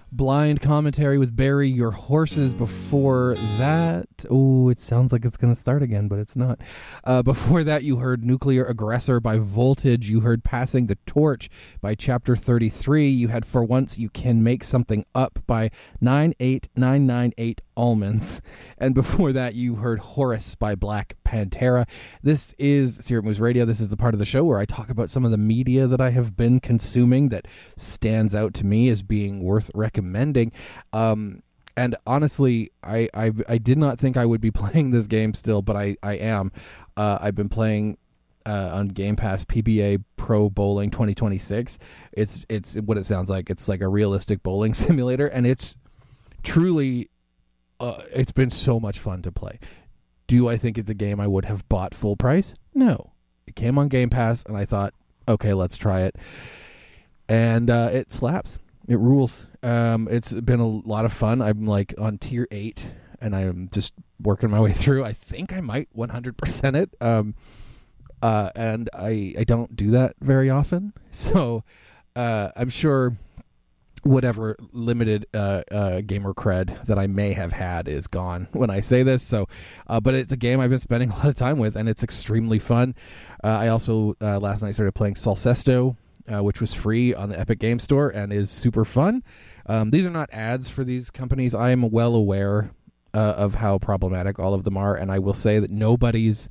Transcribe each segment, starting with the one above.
Blind Commentary with Barry, Your Horses. Before that, it sounds like it's going to start again, but it's not. Before that, you heard Nuclear Aggressor by Voltage. You heard Passing the Torch by Chapter 33. You had For Once You Can Make Something Up by 98998 Almonds. And before that, you heard Horus by Black Pantera. This is Syrup Moose Radio. This is the part of the show where I talk about some of the media that I have been consuming that stands out to me as being worth recommending. And honestly, I did not think I would be playing this game still, but I am. I've been playing on Game Pass PBA Pro Bowling 2026. It's what it sounds like. It's like a realistic bowling simulator, and it's truly it's been so much fun to play. Do I think it's a game I would have bought full price? No. It came on Game Pass, and I thought, okay, let's try it. And it slaps. It rules. It's been a lot of fun. I'm like on tier 8, and I'm just working my way through. I think I might 100% it. And I don't do that very often. So I'm sure whatever limited gamer cred that I may have had is gone when I say this. So, but it's a game I've been spending a lot of time with, and it's extremely fun. I also last night started playing Solcesto, which was free on the Epic Game Store and is super fun. These are not ads for these companies. I am well aware of how problematic all of them are, and I will say that nobody's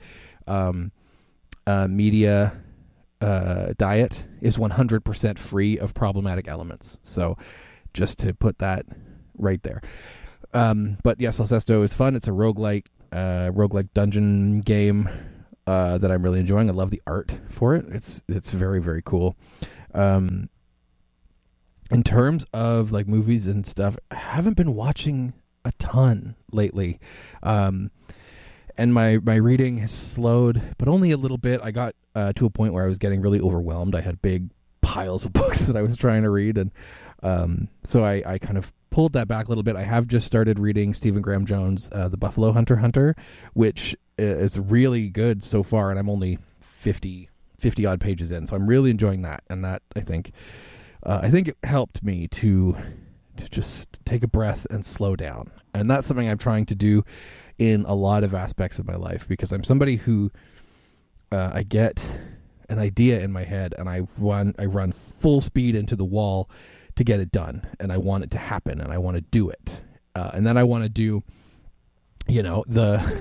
media diet is 100% free of problematic elements. So just to put that right there. But yes, Alcesto is fun. It's a roguelike dungeon game that I'm really enjoying. I love the art for it. It's very, very cool. In terms of like movies and stuff, I haven't been watching a ton lately. And my reading has slowed, but only a little bit. I got to a point where I was getting really overwhelmed. I had big piles of books that I was trying to read, and so I kind of pulled that back a little bit. I have just started reading Stephen Graham Jones' The Buffalo Hunter, which is really good so far, and I'm only 50 odd pages in, so I'm really enjoying that. And that I think it helped me to just take a breath and slow down, and that's something I'm trying to do in a lot of aspects of my life, because I'm somebody who I get an idea in my head and I run full speed into the wall to get it done, and I want it to happen, and I want to do it, and then I want to do, the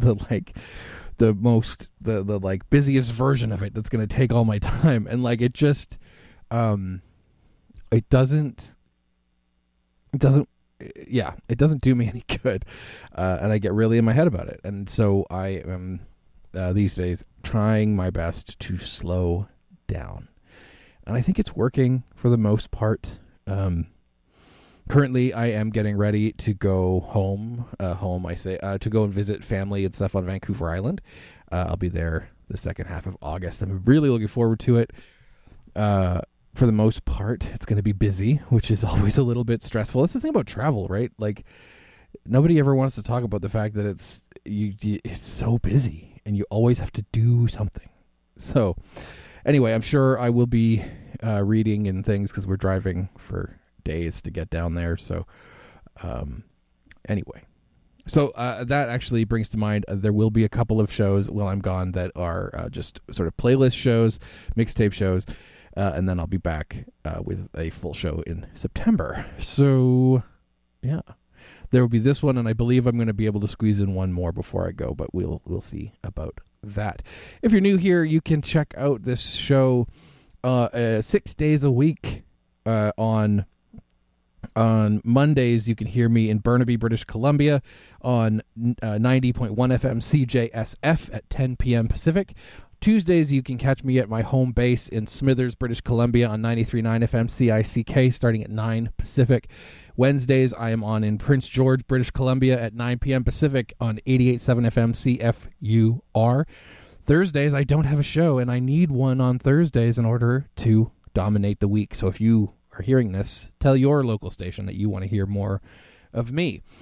busiest version of it that's going to take all my time, and like it just it doesn't do me any good, and I get really in my head about it. And so I am these days trying my best to slow down, and I think it's working for the most part. Currently, I am getting ready to go home. To go and visit family and stuff on Vancouver Island. I'll be there the second half of August. I'm really looking forward to it. For the most part, it's going to be busy, which is always a little bit stressful. That's the thing about travel, right? Like, nobody ever wants to talk about the fact that it's so busy, and you always have to do something. So, anyway, I'm sure I will be reading and things, because we're driving for days to get down there. So, anyway. So, that actually brings to mind, there will be a couple of shows while I'm gone that are just sort of playlist shows, mixtape shows. And then I'll be back with a full show in September. So, yeah, there will be this one, and I believe I'm going to be able to squeeze in one more before I go, but we'll see about that. If you're new here, you can check out this show 6 days a week. On Mondays, you can hear me in Burnaby, British Columbia on 90.1 FM CJSF at 10 p.m. Pacific. Tuesdays, you can catch me at my home base in Smithers, British Columbia on 93.9 FM CICK starting at 9 Pacific. Wednesdays, I am on in Prince George, British Columbia at 9 p.m. Pacific on 88.7 FM CFUR. Thursdays, I don't have a show, and I need one on Thursdays in order to dominate the week. So if you are hearing this, tell your local station that you want to hear more of me.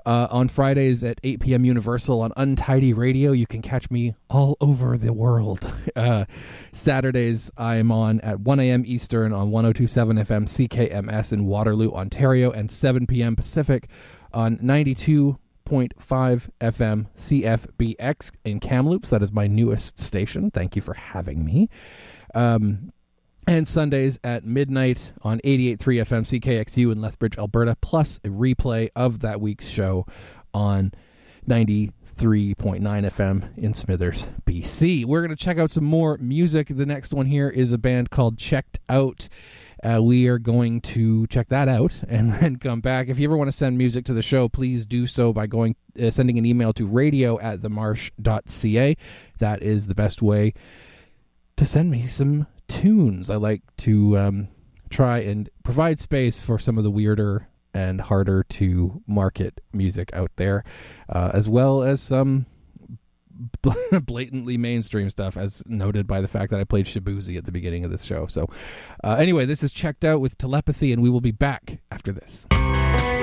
On Fridays at 8 p.m. Universal on Untidy Radio. You can catch me all over the world. Saturdays, I'm on at 1 a.m. Eastern on 102.7 FM CKMS in Waterloo, Ontario, and 7 p.m. Pacific on 92.5 FM CFBX in Kamloops. That is my newest station. Thank you for having me. And Sundays at midnight on 88.3 FM CKXU in Lethbridge, Alberta, plus a replay of that week's show on 93.9 FM in Smithers, BC. We're going to check out some more music. The next one here is a band called Checked Out. We are going to check that out and then come back. If you ever want to send music to the show, please do so by sending an email to radio@themarsh.ca. That is the best way to send me some tunes. I like to try and provide space for some of the weirder and harder to market music out there, as well as some blatantly mainstream stuff, as noted by the fact that I played Shabuzi at the beginning of this show. So anyway, this is Checked Out with Telepathy, and we will be back after this.